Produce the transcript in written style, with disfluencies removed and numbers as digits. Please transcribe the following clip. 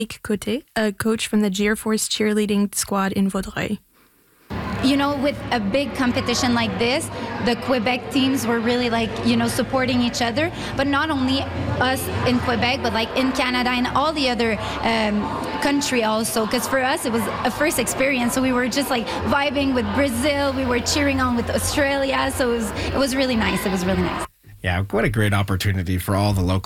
Côté, a coach from the Gier Force cheerleading squad in Vaudreuil. You know, with a big competition like this, the Quebec teams were really supporting each other, but not only us in Quebec, but in Canada and all the other country also, because for us it was a first experience, so we were just vibing with Brazil, we were cheering on with Australia, so it was really nice. It was really nice. Yeah, what a great opportunity for all the local